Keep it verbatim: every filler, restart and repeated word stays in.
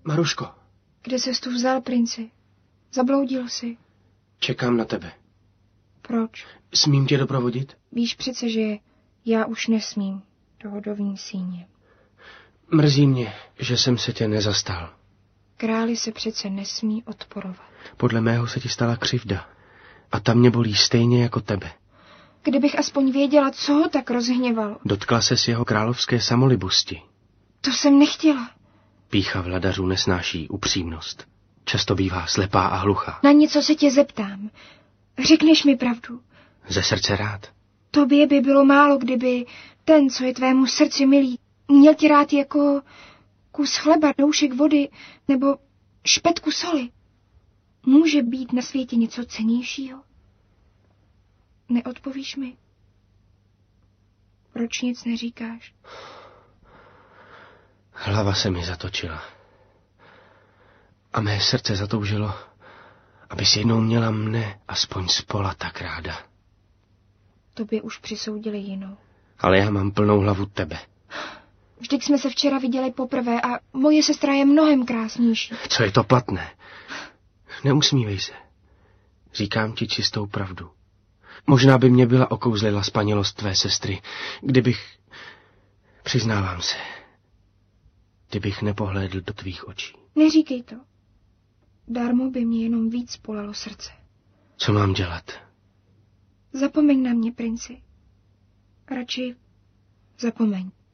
Maruško. Kde ses tu vzal, princi? Zabloudil jsi. Čekám na tebe. Proč? Smím tě doprovodit? Víš přece, že já už nesmím do hodovým síně. Mrzí mě, že jsem se tě nezastal. Králi se přece nesmí odporovat. Podle mého se ti stala křivda. A ta mě bolí stejně jako tebe. Kdybych aspoň věděla, co ho tak rozhněvalo. Dotkla ses jeho královské samolibosti. To jsem nechtěla. Pýcha vladařů nesnáší upřímnost. Často bývá slepá a hluchá. Na něco se tě zeptám. Řekneš mi pravdu. Ze srdce rád. Tobě by bylo málo, kdyby ten, co je tvému srdci milý, měl ti rád jako kus chleba, doušek vody nebo špetku soli. Může být na světě něco cennějšího? Neodpovíš mi? Proč nic neříkáš? Hlava se mi zatočila. A mé srdce zatoužilo, abys jednou měla mne aspoň spola tak ráda. Tobě už přisoudili jinou. Ale já mám plnou hlavu tebe. Vždyť jsme se včera viděli poprvé a moje sestra je mnohem krásnější. Co je to platné? Neusmívej se. Říkám ti čistou pravdu. Možná by mě byla okouzlila spanělost tvé sestry, kdybych... Přiznávám se, kdybych nepohlédl do tvých očí. Neříkej to. Darmo by mě jenom víc polalo srdce. Co mám dělat? Zapomeň na mě, princi. Radši zapomeň.